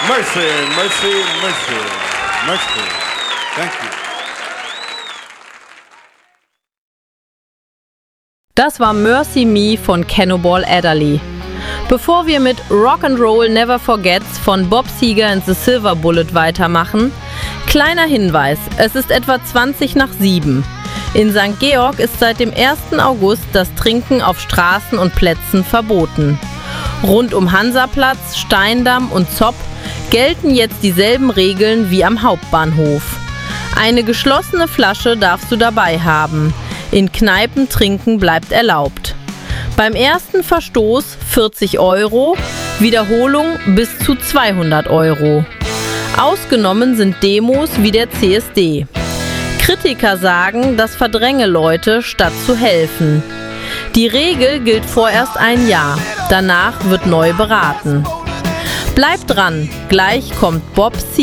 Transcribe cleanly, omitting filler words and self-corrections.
Mercy, mercy, mercy, mercy. Thank you. Das war Mercy Me von Cannonball Adderley. Bevor wir mit Rock'n'Roll Never Forgets von Bob Seger and the Silver Bullet weitermachen, kleiner Hinweis, es ist etwa 7:20. In St. Georg ist seit dem 1. August das Trinken auf Straßen und Plätzen verboten. Rund um Hansaplatz, Steindamm und Zopp gelten jetzt dieselben Regeln wie am Hauptbahnhof. Eine geschlossene Flasche darfst du dabei haben. In Kneipen trinken bleibt erlaubt. Beim ersten Verstoß 40 €, Wiederholung bis zu 200 €. Ausgenommen sind Demos wie der CSD. Kritiker sagen, das verdränge Leute, statt zu helfen. Die Regel gilt vorerst ein Jahr, danach wird neu beraten. Bleibt dran, gleich kommt Bob Seger.